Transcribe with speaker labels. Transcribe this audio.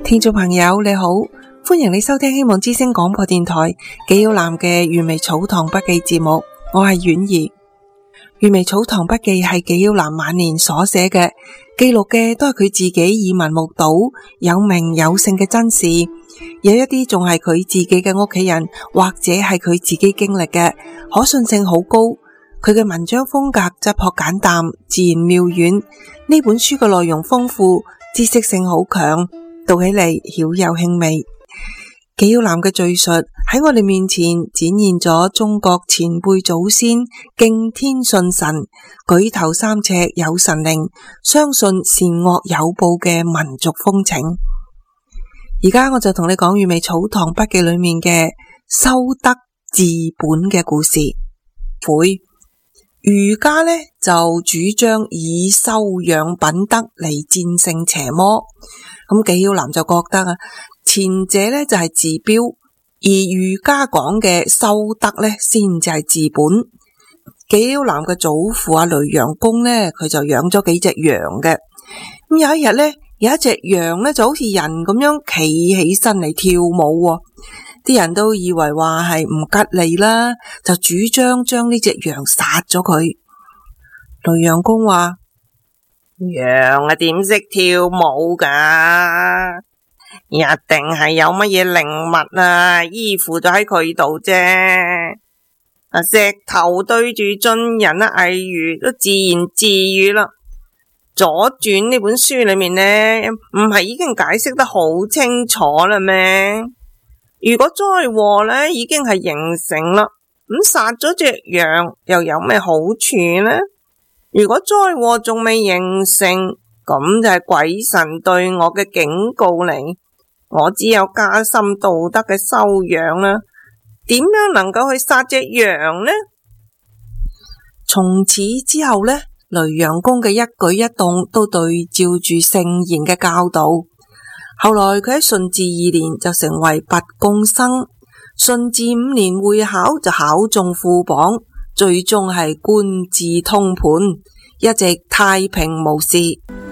Speaker 1: 聽眾朋友你好，歡迎你收聽希望之聲廣播電台紀曉嵐嘅閱微草堂筆記節目，我係婉兒。閱微草堂筆記係紀曉嵐晚年所寫嘅，記錄嘅都係佢自己耳聞目睹有名有姓嘅真事，有一啲仲係佢自己嘅屋企人或者係佢自己經歷嘅，可信性好高。佢嘅文章風格質樸簡淡，自然妙遠。呢本書嘅內容豐富，知識性好強，讀起嚟曉有興味。紀曉嵐嘅敘述喺我哋面前展現咗中國前輩祖先敬天信神、舉頭三尺有神靈、相信善惡有報嘅民族風情。而家我就同你講閱微草堂筆記裏面嘅修德治本嘅故事。儒家呢就主張以修養品德嚟戰勝邪魔，咁紀曉嵐就覺得前者呢就係治標，而儒家講嘅修德呢先至係治本。紀曉嵐嘅祖父雷陽公呢，佢就養咗幾隻羊嘅，咁有一日呢，有一隻羊呢就好似人咁樣企起身嚟跳舞，啲人都以為話係唔吉利啦，就主張將呢隻羊殺咗佢。雷陽公話：羊點識跳舞噶？一定係有乜嘢靈物依附咗喺佢度啫。石頭對住進人例如都自言自語啦。左傳呢本書裏面呢，唔係已經解釋得好清楚啦咩？如果災禍呢已經係形成啦，咁殺咗隻羊又有咩好處呢？如果災禍仲未形成，咁就係鬼神對我嘅警告嚟。我只有加深道德嘅修養啦，點樣能夠去殺隻羊呢？從此之後呢，雷陽公嘅一舉一動都對照住聖賢嘅教導。後來佢喺順治2年就成為拔貢生，順治5年會考就考中副榜，最終係官至通判，一直太平無事。